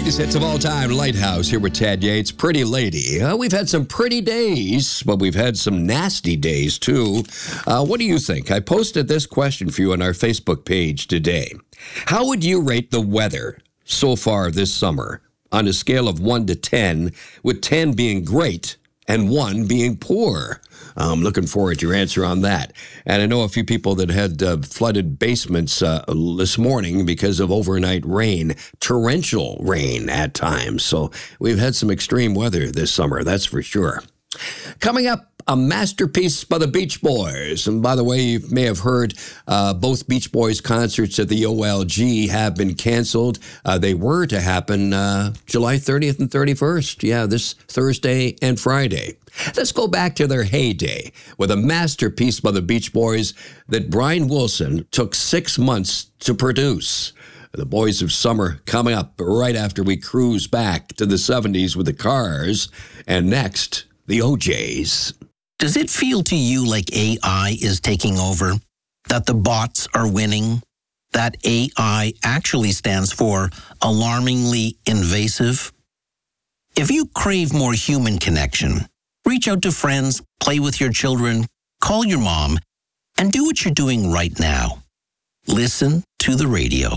Greatest hits of all time, Lighthouse, here with Tad Yates. Pretty Lady. We've had some pretty days, but we've had some nasty days, too. What do you think? I posted this question for you on our Facebook page today. How would you rate the weather so far this summer on a scale of 1 to 10, with 10 being great and 1 being poor? I'm looking forward to your answer on that. And I know a few people that had flooded basements this morning because of overnight rain, torrential rain at times. So we've had some extreme weather this summer, that's for sure. Coming up, a masterpiece by the Beach Boys. And by the way, you may have heard both Beach Boys concerts at the OLG have been canceled. They were to happen July 30th and 31st. Yeah, this Thursday and Friday. Let's go back to their heyday with a masterpiece by the Beach Boys that Brian Wilson took 6 months to produce. The Boys of Summer coming up right after we cruise back to the 70s with the Cars. And next, the OJs. Does it feel to you like AI is taking over? That the bots are winning? That AI actually stands for alarmingly invasive? If you crave more human connection, reach out to friends, play with your children, call your mom, and do what you're doing right now. Listen to the radio.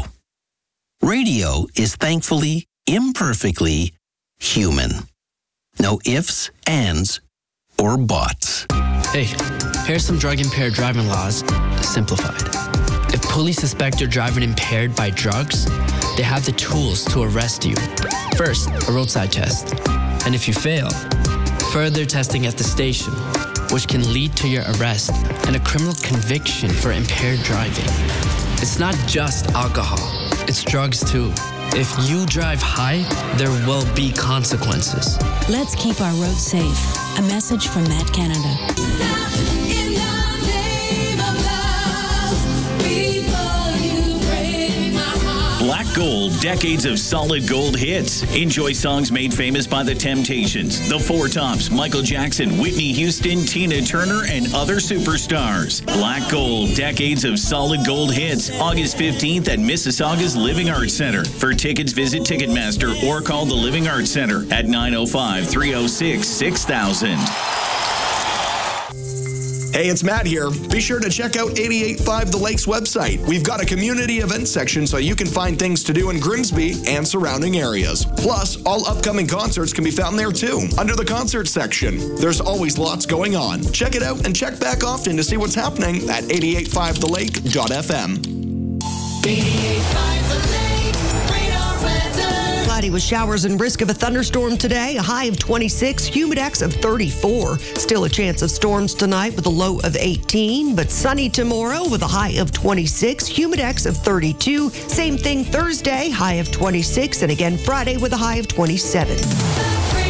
Radio is thankfully, imperfectly human. No ifs, ands, or buts. Hey, here's some drug-impaired driving laws, simplified. If police suspect you're driving impaired by drugs, they have the tools to arrest you. First, a roadside test. And if you fail, further testing at the station, which can lead to your arrest and a criminal conviction for impaired driving. It's not just alcohol, it's drugs too. If you drive high, there will be consequences. Let's keep our roads safe. A message from Matt Canada. Black Gold, decades of solid gold hits. Enjoy songs made famous by the Temptations, the Four Tops, Michael Jackson, Whitney Houston, Tina Turner, and other superstars. Black Gold, decades of solid gold hits. August 15th at Mississauga's Living Arts Center. For tickets, visit Ticketmaster or call the Living Arts Center at 905-306-6000. Hey, it's Matt here. Be sure to check out 88.5 The Lakes website. We've got a community event section so you can find things to do in Grimsby and surrounding areas. Plus, all upcoming concerts can be found there too, under the concert section. There's always lots going on. Check it out and check back often to see what's happening at 885thelake.fm. 88.5 The Lake, radar weather. Cloudy with showers and risk of a thunderstorm today. A high of 26, humidex of 34. Still a chance of storms tonight with a low of 18, but sunny tomorrow with a high of 26, humidex of 32. Same thing Thursday, high of 26, and again Friday with a high of 27.